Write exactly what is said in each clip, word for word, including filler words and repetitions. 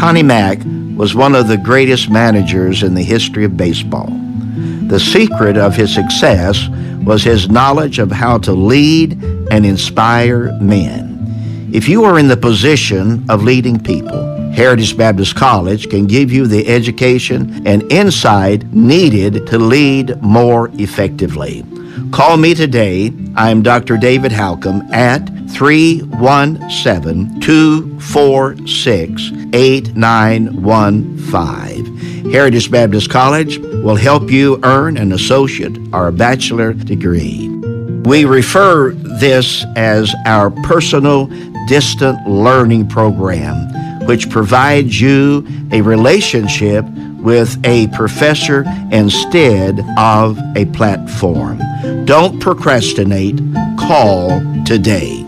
Connie Mack was one of the greatest managers in the history of baseball. The secret of his success was his knowledge of how to lead and inspire men. If you are in the position of leading people, Heritage Baptist College can give you the education and insight needed to lead more effectively. Call me today. I am Doctor David Halcomb at three one seven, two four six, eight nine one five. Heritage Baptist College will help you earn an associate or a bachelor degree. We refer this as our personal distant learning program, which provides you a relationship with a professor instead of a platform. Don't procrastinate. Call today.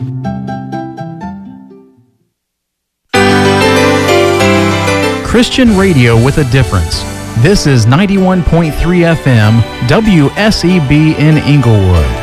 Christian radio with a difference. This is ninety-one point three F M, W S E B in Inglewood.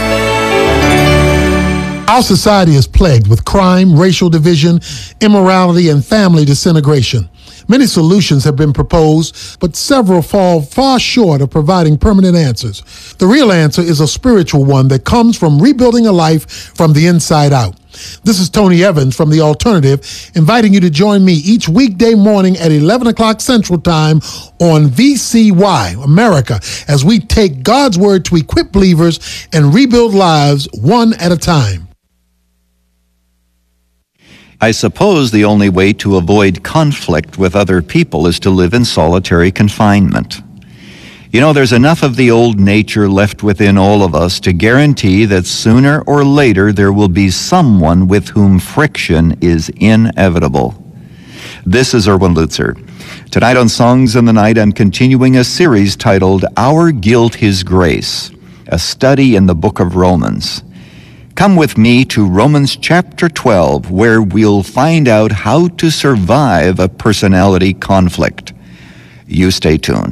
Our society is plagued with crime, racial division, immorality, and family disintegration. Many solutions have been proposed, but several fall far short of providing permanent answers. The real answer is a spiritual one that comes from rebuilding a life from the inside out. This is Tony Evans from The Alternative, inviting you to join me each weekday morning at eleven o'clock Central Time on V C Y America as we take God's Word to equip believers and rebuild lives one at a time. I suppose the only way to avoid conflict with other people is to live in solitary confinement. You know, there's enough of the old nature left within all of us to guarantee that sooner or later there will be someone with whom friction is inevitable. This is Erwin Lutzer. Tonight on Songs in the Night, I'm continuing a series titled Our Guilt, His Grace, a study in the book of Romans. Come with me to Romans chapter twelve, where we'll find out how to survive a personality conflict. You stay tuned.